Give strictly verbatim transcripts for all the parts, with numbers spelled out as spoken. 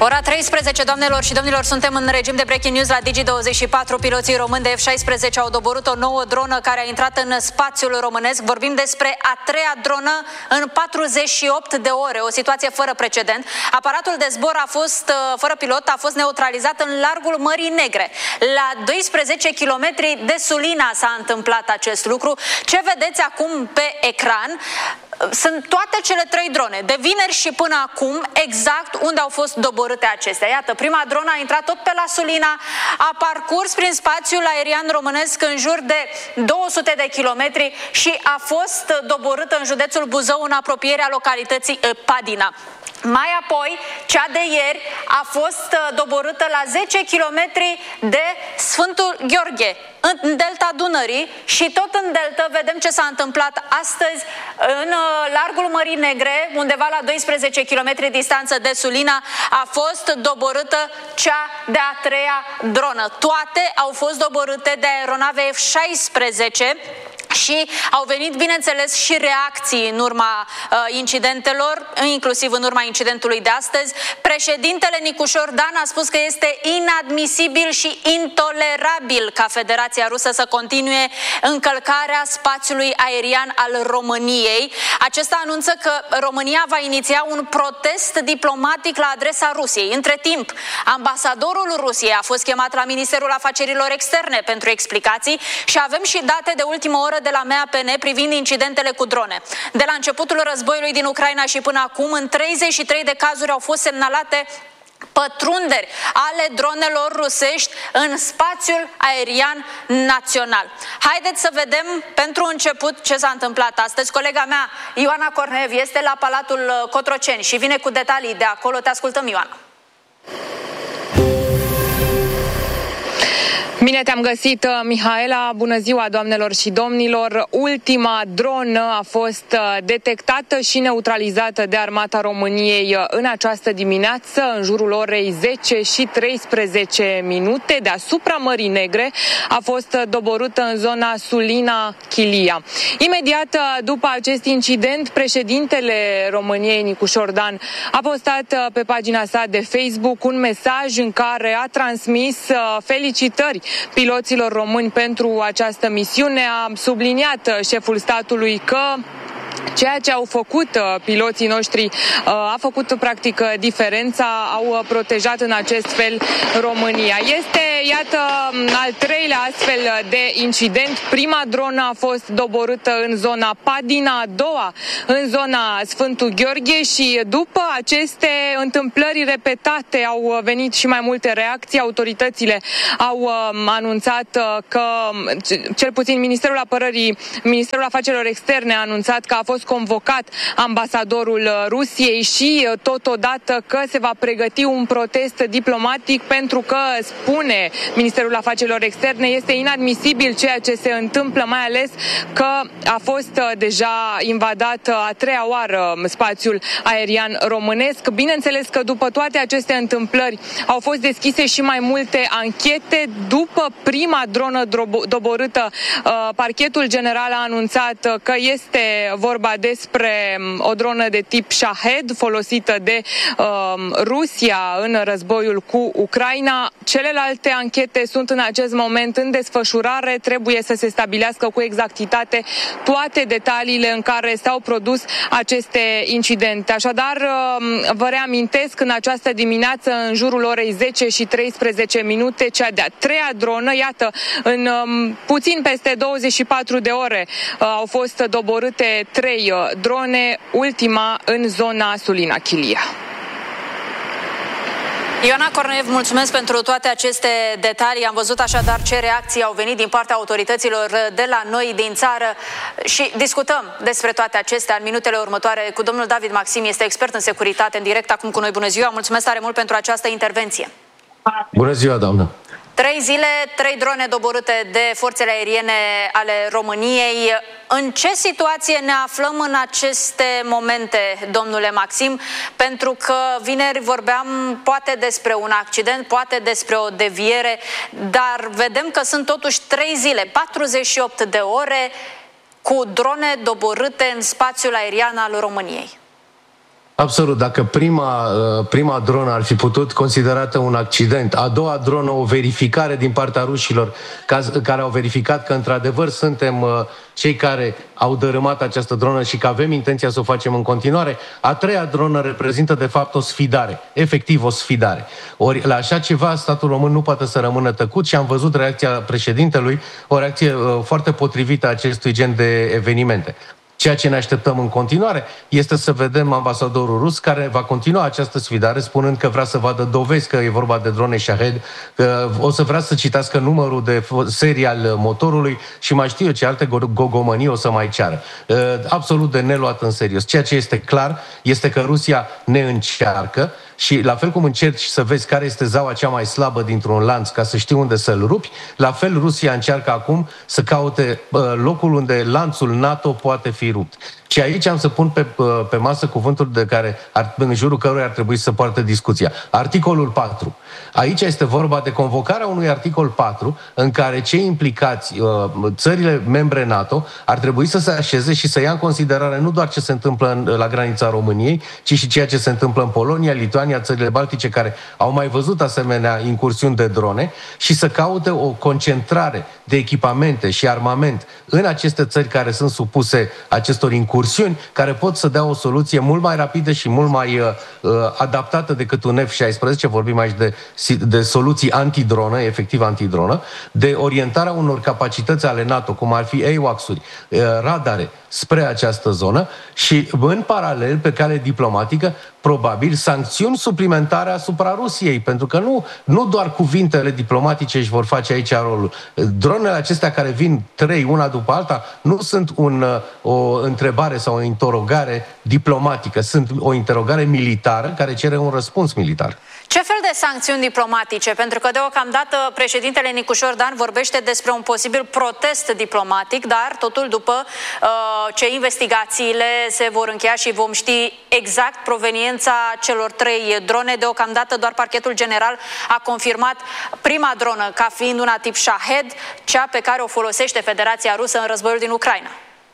Ora treisprezece, doamnelor și domnilor, suntem în regim de breaking news la Digi douăzeci și patru. Piloții români de F șaisprezece au doborât o nouă dronă care a intrat în spațiul românesc. Vorbim despre a treia dronă în patruzeci și opt de ore, o situație fără precedent. Aparatul de zbor a fost, fără pilot, a fost neutralizat în largul Mării Negre. La doisprezece kilometri de Sulina s-a întâmplat acest lucru. Ce vedeți acum pe ecran sunt toate cele trei drone, de vineri și până acum, exact unde au fost doborâte acestea. Iată, prima dronă a intrat tot pe la Sulina, a parcurs prin spațiul aerian românesc în jur de două sute de kilometri și a fost doborâtă în județul Buzău, în apropierea localității Padina. Mai apoi, cea de ieri a fost doborâtă la zece kilometri de Sfântul Gheorghe, în delta Dunării, și tot în delta vedem ce s-a întâmplat astăzi în largul Mării Negre, undeva la doisprezece kilometri distanță de Sulina, a fost doborâtă cea de-a treia dronă. Toate au fost doborâte de aeronave F șaisprezece. Și au venit, bineînțeles, și reacții în urma uh, incidentelor, inclusiv în urma incidentului de astăzi. Președintele Nicușor Dan a spus că este inadmisibil și intolerabil ca Federația Rusă să continue încălcarea spațiului aerian al României. Acesta anunță că România va iniția un protest diplomatic la adresa Rusiei. Între timp, ambasadorul Rusiei a fost chemat la Ministerul Afacerilor Externe pentru explicații și avem și date de ultimă oră de la M A P N privind incidentele cu drone. De la începutul războiului din Ucraina și până acum, în treizeci și trei de cazuri au fost semnalate pătrunderi ale dronelor rusești în spațiul aerian național. Haideți să vedem pentru început ce s-a întâmplat astăzi. Colega mea, Ioana Cornev, este la Palatul Cotroceni și vine cu detalii de acolo. Te ascultăm, Ioana. Bine te-am găsit, Mihaela. Bună ziua, doamnelor și domnilor. Ultima dronă a fost detectată și neutralizată de Armata României în această dimineață, în jurul orei zece și treisprezece minute. Deasupra Mării Negre a fost doborâtă în zona Sulina-Chilia. Imediat după acest incident, președintele României, Nicușor Dan, a postat pe pagina sa de Facebook un mesaj în care a transmis felicitări piloților români pentru această misiune. A subliniat șeful statului că ceea ce au făcut piloții noștri a făcut practic diferența, au protejat în acest fel România. Este, iată, al treilea astfel de incident. Prima dronă a fost doborâtă în zona Padina, a doua în zona Sfântul Gheorghe și după aceste întâmplări repetate au venit și mai multe reacții. Autoritățile au anunțat că, cel puțin Ministerul Apărării, Ministerul Afacerilor Externe a anunțat că a fost convocat ambasadorul Rusiei și totodată că se va pregăti un protest diplomatic pentru că, spune Ministerul Afacerilor Externe, este inadmisibil ceea ce se întâmplă, mai ales că a fost deja invadat a treia oară spațiul aerian românesc. Bineînțeles că după toate aceste întâmplări au fost deschise și mai multe anchete. După prima dronă doborâtă, Parchetul General a anunțat că este vorba despre o dronă de tip Shahed folosită de uh, Rusia în războiul cu Ucraina. Celelalte anchete sunt în acest moment în desfășurare. Trebuie să se stabilească cu exactitate toate detaliile în care s-au produs aceste incidente. Așadar, uh, vă reamintesc, în această dimineață, în jurul orei zece și treisprezece minute, cea de-a treia dronă, iată, în um, puțin peste douăzeci și patru de ore uh, au fost doborâte trei drone, ultima în zona Sulina-Chilia. Ioana Cornev, mulțumesc pentru toate aceste detalii. Am văzut așadar ce reacții au venit din partea autorităților de la noi din țară și discutăm despre toate acestea în minutele următoare cu domnul David Maxim, este expert în securitate, în direct acum cu noi. Bună ziua, mulțumesc tare mult pentru această intervenție. Bună ziua, doamnă. Trei zile, trei drone doborâte de forțele aeriene ale României. În ce situație ne aflăm în aceste momente, domnule Maxim? Pentru că vineri vorbeam poate despre un accident, poate despre o deviere, dar vedem că sunt totuși trei zile, patruzeci și opt de ore cu drone doborâte în spațiul aerian al României. Absolut. Dacă prima, prima dronă ar fi putut considerată un accident, a doua dronă o verificare din partea rușilor care au verificat că într-adevăr suntem cei care au dărâmat această dronă și că avem intenția să o facem în continuare, a treia dronă reprezintă de fapt o sfidare, efectiv o sfidare. Ori la așa ceva statul român nu poate să rămână tăcut și am văzut reacția președintelui, o reacție foarte potrivită acestui gen de evenimente. Ceea ce ne așteptăm în continuare este să vedem ambasadorul rus care va continua această sfidare spunând că vrea să vadă dovezi că e vorba de drone Shahed, că o să vrea să citească numărul de serie al motorului și mai știu eu ce alte gogomănii o să mai ceară. Absolut de neluat în serios. Ceea ce este clar este că Rusia ne încearcă și la fel cum încerci să vezi care este zaua cea mai slabă dintr-un lanț ca să știi unde să-l rupi, la fel Rusia încearcă acum să caute locul unde lanțul NATO poate fi rupt. Și aici am să pun pe, pe masă cuvântul de care ar, în jurul căruia ar trebui să poartă discuția. Articolul patru. Aici este vorba de convocarea unui articol patru în care cei implicați, țările membre NATO, ar trebui să se așeze și să ia în considerare nu doar ce se întâmplă în, la granița României, ci și ceea ce se întâmplă în Polonia, Lituania, țările Baltice, care au mai văzut asemenea incursiuni de drone și să caute o concentrare de echipamente și armament în aceste țări care sunt supuse acestor incursiuni, care pot să dea o soluție mult mai rapidă și mult mai uh, adaptată decât un F șaisprezece, vorbim aici de, de soluții antidronă, efectiv antidronă, de orientarea unor capacități ale NATO, cum ar fi AWACS-uri, uh, radare, spre această zonă și, în paralel, pe cale diplomatică, probabil sancțiuni suplimentare asupra Rusiei, pentru că nu, nu doar cuvintele diplomatice își vor face aici rolul. Dronele acestea care vin trei, una după alta, nu sunt un, o întrebare sau o interogare diplomatică, sunt o interogare militară care cere un răspuns militar. Ce fel de sancțiuni diplomatice? Pentru că deocamdată președintele Nicușor Dan vorbește despre un posibil protest diplomatic, dar totul după uh, ce investigațiile se vor încheia și vom ști exact proveniența celor trei drone. Deocamdată doar Parchetul General a confirmat prima dronă ca fiind una tip Shahed, cea pe care o folosește Federația Rusă în războiul din Ucraina.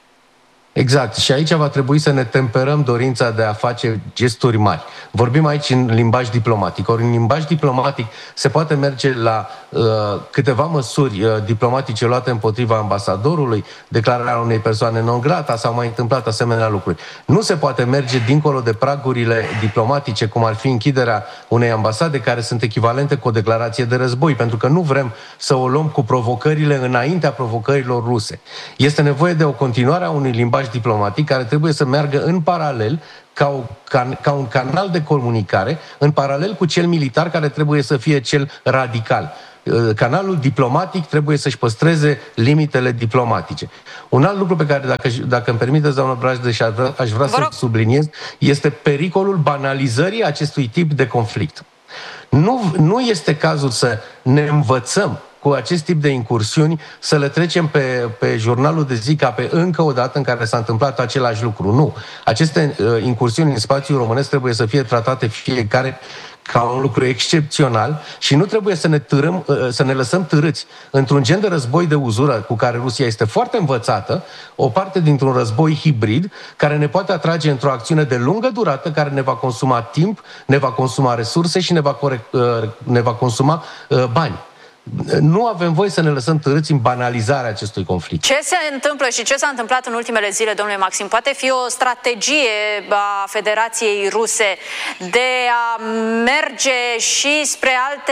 Exact. Și aici va trebui să ne temperăm dorința de a face gesturi mari. Vorbim aici în limbaj diplomatic. Ori în limbaj diplomatic se poate merge la uh, câteva măsuri uh, diplomatice luate împotriva ambasadorului, declararea unei persoane non grata, s-au mai întâmplat asemenea lucruri. Nu se poate merge dincolo de pragurile diplomatice, cum ar fi închiderea unei ambasade care sunt echivalente cu o declarație de război, pentru că nu vrem să o luăm cu provocările înaintea provocărilor ruse. Este nevoie de o continuare a unui limbaj diplomatic care trebuie să meargă în paralel ca, o, ca, ca un canal de comunicare, în paralel cu cel militar care trebuie să fie cel radical. Canalul diplomatic trebuie să-și păstreze limitele diplomatice. Un alt lucru pe care, dacă, dacă îmi permiteți, doamnă Brajdeș, aș vrea, aș vrea să subliniez, este pericolul banalizării acestui tip de conflict. Nu, nu este cazul să ne învățăm cu acest tip de incursiuni, să le trecem pe, pe jurnalul de zi ca pe încă o dată în care s-a întâmplat același lucru. Nu. Aceste uh, incursiuni în spațiul românesc trebuie să fie tratate fiecare ca un lucru excepțional și nu trebuie să ne, târâm, uh, să ne lăsăm târâți într-un gen de război de uzură cu care Rusia este foarte învățată, o parte dintr-un război hibrid care ne poate atrage într-o acțiune de lungă durată, care ne va consuma timp, ne va consuma resurse și ne va, corect, uh, ne va consuma uh, bani. Nu avem voie să ne lăsăm târâți în banalizarea acestui conflict. Ce se întâmplă și ce s-a întâmplat în ultimele zile, domnule Maxim, poate fi o strategie a Federației Ruse de a merge și spre alte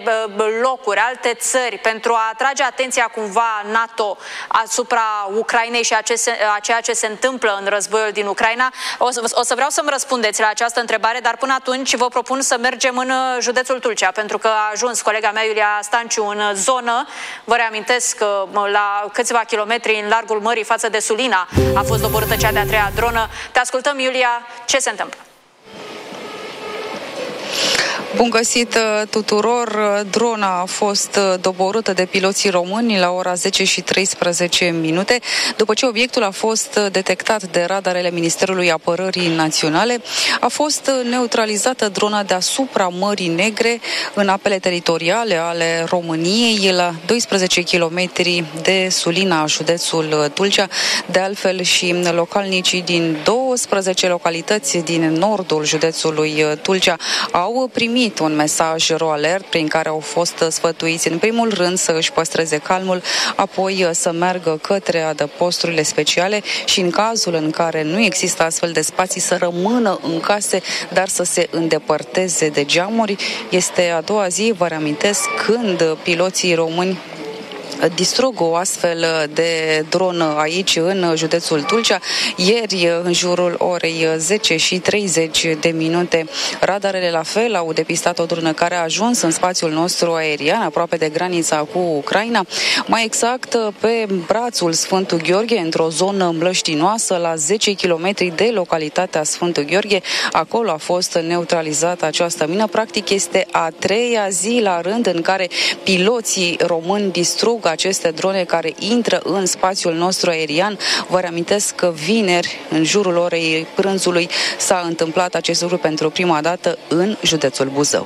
locuri, alte țări, pentru a atrage atenția cumva NATO asupra Ucrainei și a ceea ce se întâmplă în războiul din Ucraina? O să, o să vreau să-mi răspundeți la această întrebare, dar până atunci vă propun să mergem în județul Tulcea, pentru că a ajuns colega mea Iulia Stanciu în zonă. Vă reamintesc că la câțiva kilometri în largul mării față de Sulina a fost doborâtă cea de-a treia dronă. Te ascultăm, Iulia, ce se întâmplă? Bun găsit tuturor! Drona a fost doborâtă de piloții români la ora zece și treisprezece minute, după ce obiectul a fost detectat de radarele Ministerului Apărării Naționale. A fost neutralizată drona deasupra Mării Negre, în apele teritoriale ale României, la doisprezece kilometri de Sulina, județul Tulcea. De altfel, și localnicii din douăsprezece localități din nordul județului Tulcea au primit un mesaj ro-alert prin care au fost sfătuiți în primul rând să își păstreze calmul, apoi să meargă către adăposturile speciale și în cazul în care nu există astfel de spații să rămână în case, dar să se îndepărteze de geamuri. Este a doua zi, vă reamintesc, când piloții români distrug o astfel de dronă aici în județul Tulcea. Ieri, în jurul orei zece și treizeci de minute, radarele la fel au depistat o dronă care a ajuns în spațiul nostru aerian, aproape de granița cu Ucraina, mai exact pe brațul Sfântul Gheorghe, într-o zonă mlăștinoasă, la zece kilometri de localitatea Sfântul Gheorghe. Acolo a fost neutralizată această mină. Practic este a treia zi la rând în care piloții români distrug aceste drone care intră în spațiul nostru aerian. Vă reamintesc că vineri, în jurul orei prânzului, s-a întâmplat acest lucru pentru prima dată în județul Buzău.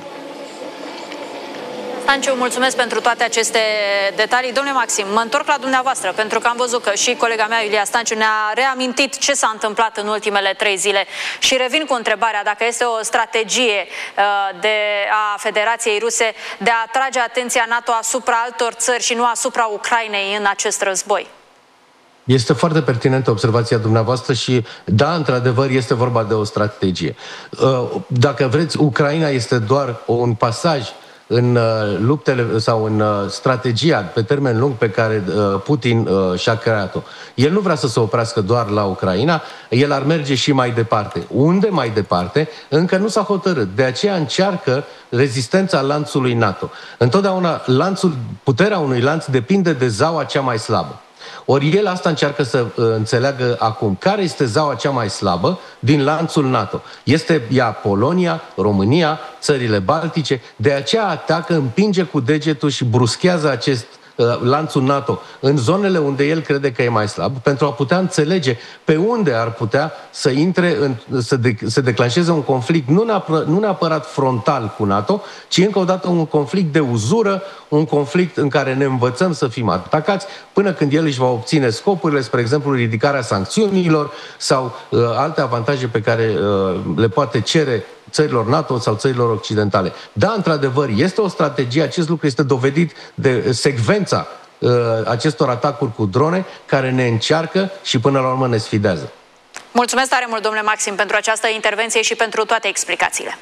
Stanciu, mulțumesc pentru toate aceste detalii. Domnule Maxim, mă întorc la dumneavoastră, pentru că am văzut că și colega mea, Iulia Stanciu, ne-a reamintit ce s-a întâmplat în ultimele trei zile. Și revin cu întrebarea dacă este o strategie uh, de, a Federației Ruse de a atrage atenția NATO asupra altor țări și nu asupra Ucrainei în acest război. Este foarte pertinentă observația dumneavoastră și, da, într-adevăr, este vorba de o strategie. Dacă vreți, Ucraina este doar un pasaj în luptele sau în strategia pe termen lung pe care Putin și-a creat-o. El nu vrea să se oprească doar la Ucraina, el ar merge și mai departe. Unde mai departe? Încă nu s-a hotărât. De aceea încearcă rezistența lanțului NATO. Întotdeauna lanțul, puterea unui lanț depinde de zaua cea mai slabă. Ori el asta încearcă să uh, înțeleagă acum. Care este zaua cea mai slabă din lanțul NATO? Este ea Polonia, România, țările Baltice. De aceea atacă, împinge cu degetul și bruschează acest uh, lanțul NATO în zonele unde el crede că e mai slab, pentru a putea înțelege pe unde ar putea să intre, în, să, de, să declanșeze un conflict nu neapărat, nu neapărat frontal cu NATO, ci încă o dată un conflict de uzură, un conflict în care ne învățăm să fim atacați până când el își va obține scopurile, spre exemplu ridicarea sancțiunilor sau uh, alte avantaje pe care uh, le poate cere țărilor NATO sau țărilor occidentale. Da, într-adevăr, este o strategie, acest lucru este dovedit de secvența uh, acestor atacuri cu drone care ne încearcă și până la urmă ne sfidează. Mulțumesc tare mult, domnule Maxim, pentru această intervenție și pentru toate explicațiile.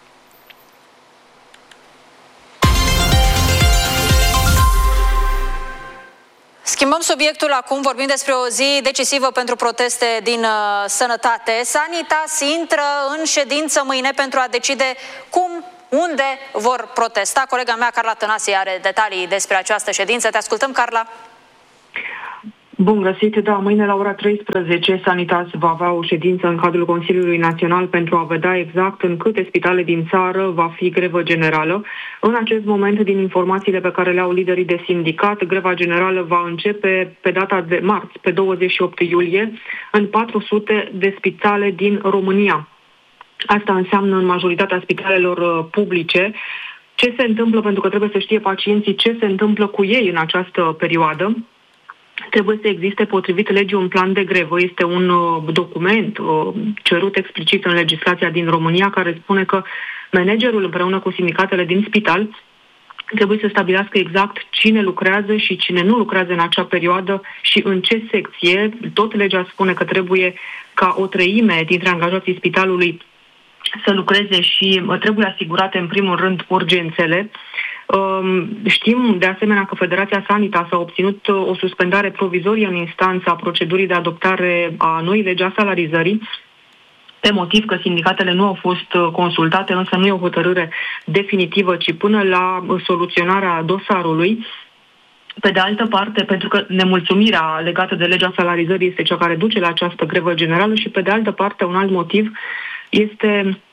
Schimbăm subiectul acum, vorbim despre o zi decisivă pentru proteste din uh, sănătate. Sanitas intră în ședință mâine pentru a decide cum, unde vor protesta. Colega mea, Carla Tănase, are detalii despre această ședință. Te ascultăm, Carla. Bun găsit, da, mâine la ora treisprezece Sanitas va avea o ședință în cadrul Consiliului Național pentru a vedea exact în câte spitale din țară va fi grevă generală. În acest moment, din informațiile pe care le au liderii de sindicat, greva generală va începe pe data de marți, pe douăzeci și opt iulie, în patru sute de spitale din România. Asta înseamnă în majoritatea spitalelor publice. Ce se întâmplă, pentru că trebuie să știe pacienții ce se întâmplă cu ei în această perioadă. Trebuie să existe, potrivit legii, un plan de grevă. Este un uh, document uh, cerut explicit în legislația din România care spune că managerul împreună cu sindicatele din spital trebuie să stabilească exact cine lucrează și cine nu lucrează în acea perioadă și în ce secție. Tot legea spune că trebuie ca o treime dintre angajații spitalului să lucreze și uh, trebuie asigurate în primul rând urgențele. Știm de asemenea că Federația Sanitas a obținut o suspendare provizorie în instanță a procedurii de adoptare a noii legi a salarizării, pe motiv că sindicatele nu au fost consultate, însă nu e o hotărâre definitivă, ci până la soluționarea dosarului. Pe de altă parte, pentru că nemulțumirea legată de legea salarizării este cea care duce la această grevă generală și pe de altă parte un alt motiv este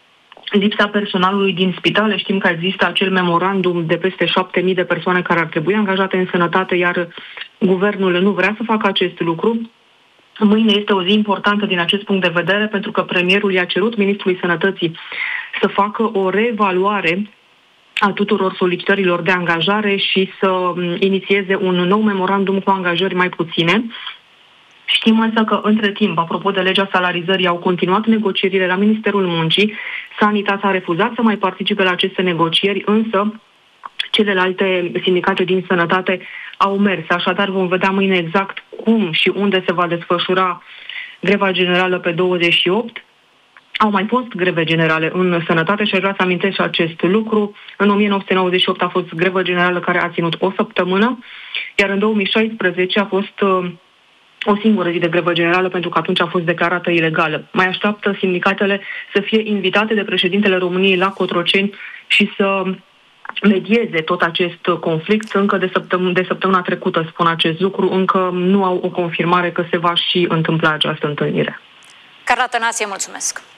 lipsa personalului din spitale. Știm că există acel memorandum de peste șapte mii de persoane care ar trebui angajate în sănătate, iar guvernul nu vrea să facă acest lucru. Mâine este o zi importantă din acest punct de vedere, pentru că premierul i-a cerut Ministrului Sănătății să facă o reevaluare a tuturor solicitărilor de angajare și să inițieze un nou memorandum cu angajări mai puține. Știm însă că, între timp, apropo de legea salarizării, au continuat negocierile la Ministerul Muncii. Sanitas a refuzat să mai participe la aceste negocieri, însă celelalte sindicate din sănătate au mers. Așadar, vom vedea mâine exact cum și unde se va desfășura greva generală pe douăzeci și opt. Au mai fost greve generale în sănătate și aș vrea să amintesc și acest lucru. În o mie nouă sute nouăzeci și opt a fost grevă generală care a ținut o săptămână, iar în două mii șaisprezece a fost o singură zi de grevă generală, pentru că atunci a fost declarată ilegală. Mai așteaptă sindicatele să fie invitate de președintele României la Cotroceni și să medieze tot acest conflict. Încă de, săptăm- de săptămâna trecută spun acest lucru, încă nu au o confirmare că se va și întâmpla această întâlnire. Carla Tănase, mulțumesc!